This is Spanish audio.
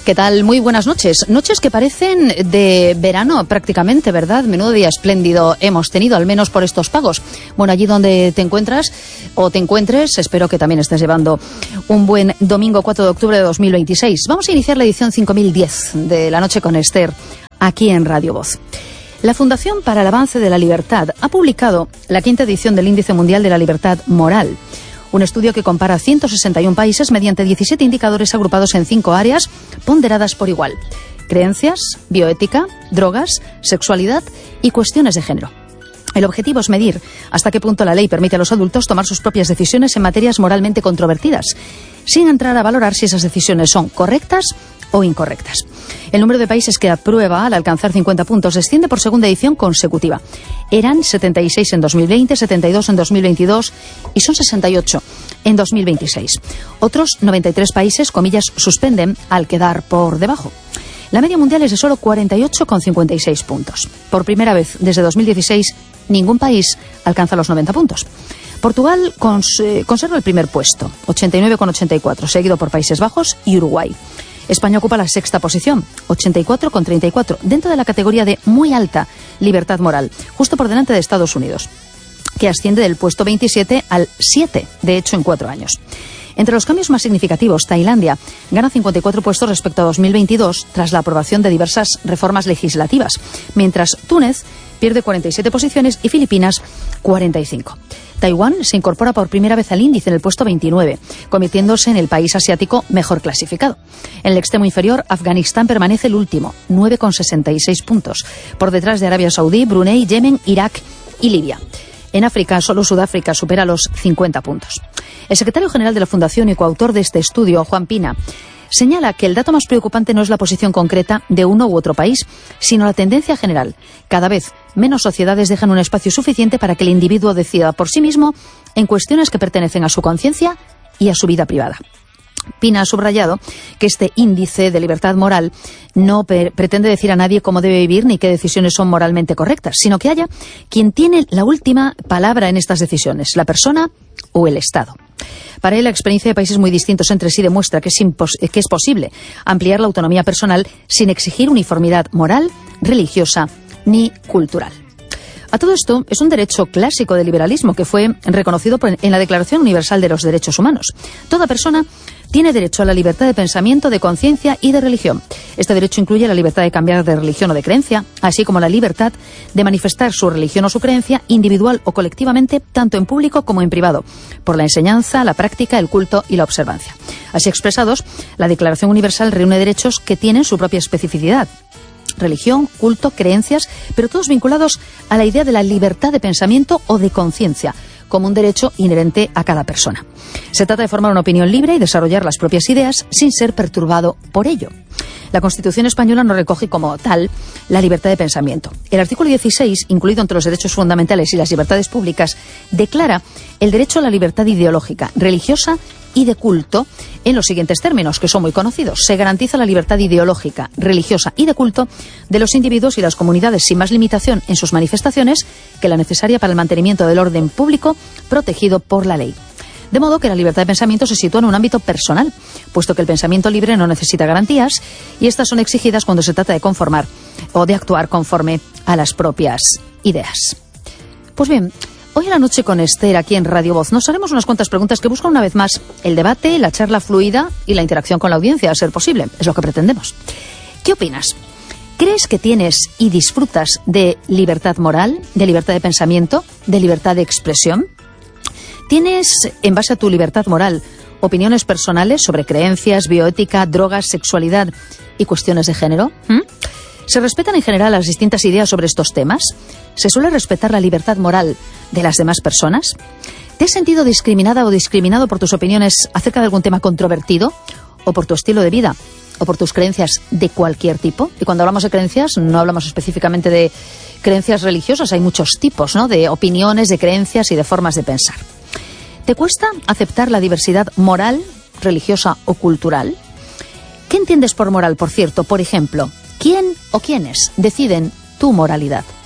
¿Qué tal? Muy buenas noches. Noches que parecen de verano prácticamente, ¿verdad? Menudo día espléndido hemos tenido, al menos por estos pagos. Bueno, allí donde te encuentras o te encuentres, espero que también estés llevando un buen domingo 4 de octubre de 2026. Vamos a iniciar la edición 5010 de La Noche con Esther, aquí en Radio Voz. La Fundación para el Avance de la Libertad ha publicado la 5ª edición del Índice Mundial de la Libertad Moral. Un estudio que compara 161 países mediante 17 indicadores agrupados en 5 áreas ponderadas por igual: creencias, bioética, drogas, sexualidad y cuestiones de género. El objetivo es medir hasta qué punto la ley permite a los adultos tomar sus propias decisiones en materias moralmente controvertidas, sin entrar a valorar si esas decisiones son correctas o incorrectas. El número de países que aprueba al alcanzar 50 puntos desciende por segunda edición consecutiva. Eran 76 en 2020, 72 en 2022 y son 68 en 2026. Otros 93 países, comillas, suspenden al quedar por debajo. La media mundial es de solo 48,56 puntos. Por primera vez desde 2016, ningún país alcanza los 90 puntos. Portugal conserva el primer puesto, 89,84, seguido por Países Bajos y Uruguay. España ocupa la 6ª posición, 84,34, dentro de la categoría de muy alta libertad moral, justo por delante de Estados Unidos, que asciende del puesto 27 al 7, de hecho en 4 años. Entre los cambios más significativos, Tailandia gana 54 puestos respecto a 2022 tras la aprobación de diversas reformas legislativas, mientras Túnez pierde 47 posiciones y Filipinas 45. Taiwán se incorpora por primera vez al índice en el puesto 29, convirtiéndose en el país asiático mejor clasificado. En el extremo inferior, Afganistán permanece el último, 9,66 puntos, por detrás de Arabia Saudí, Brunei, Yemen, Irak y Libia. En África, solo Sudáfrica supera los 50 puntos. El secretario general de la Fundación y coautor de este estudio, Juan Pina, señala que el dato más preocupante no es la posición concreta de uno u otro país, sino la tendencia general. Cada vez menos sociedades dejan un espacio suficiente para que el individuo decida por sí mismo en cuestiones que pertenecen a su conciencia y a su vida privada. Pina ha subrayado que este índice de libertad moral no pretende decir a nadie cómo debe vivir ni qué decisiones son moralmente correctas, sino que haya quien tiene la última palabra en estas decisiones, la persona o el Estado. Para él, la experiencia de países muy distintos entre sí demuestra que es posible ampliar la autonomía personal sin exigir uniformidad moral, religiosa ni cultural. A todo esto, es un derecho clásico del liberalismo que fue reconocido en la Declaración Universal de los Derechos Humanos. Toda persona tiene derecho a la libertad de pensamiento, de conciencia y de religión. Este derecho incluye la libertad de cambiar de religión o de creencia, así como la libertad de manifestar su religión o su creencia individual o colectivamente, tanto en público como en privado, por la enseñanza, la práctica, el culto y la observancia. Así expresados, la Declaración Universal reúne derechos que tienen su propia especificidad: religión, culto, creencias, pero todos vinculados a la idea de la libertad de pensamiento o de conciencia, como un derecho inherente a cada persona. Se trata de formar una opinión libre y desarrollar las propias ideas sin ser perturbado por ello. La Constitución española no recoge como tal la libertad de pensamiento. El artículo 16, incluido entre los derechos fundamentales y las libertades públicas, declara el derecho a la libertad ideológica, religiosa y de culto en los siguientes términos, que son muy conocidos. Se garantiza la libertad ideológica, religiosa y de culto de los individuos y las comunidades sin más limitación en sus manifestaciones que la necesaria para el mantenimiento del orden público protegido por la ley. De modo que la libertad de pensamiento se sitúa en un ámbito personal, puesto que el pensamiento libre no necesita garantías y estas son exigidas cuando se trata de conformar o de actuar conforme a las propias ideas. Pues bien, hoy en La Noche con Esther, aquí en Radio Voz, nos haremos unas cuantas preguntas que buscan una vez más el debate, la charla fluida y la interacción con la audiencia, a ser posible. Es lo que pretendemos. ¿Qué opinas? ¿Crees que tienes y disfrutas de libertad moral, de libertad de pensamiento, de libertad de expresión? ¿Tienes, en base a tu libertad moral, opiniones personales sobre creencias, bioética, drogas, sexualidad y cuestiones de género? ¿Se respetan en general las distintas ideas sobre estos temas? ¿Se suele respetar la libertad moral de las demás personas? ¿Te has sentido discriminada o discriminado por tus opiniones acerca de algún tema controvertido? ¿O por tu estilo de vida? ¿O por tus creencias de cualquier tipo? Y cuando hablamos de creencias, no hablamos específicamente de creencias religiosas. Hay muchos tipos, ¿no?, de opiniones, de creencias y de formas de pensar. ¿Te cuesta aceptar la diversidad moral, religiosa o cultural? ¿Qué entiendes por moral, por cierto? Por ejemplo, ¿quién o quiénes deciden tu moralidad?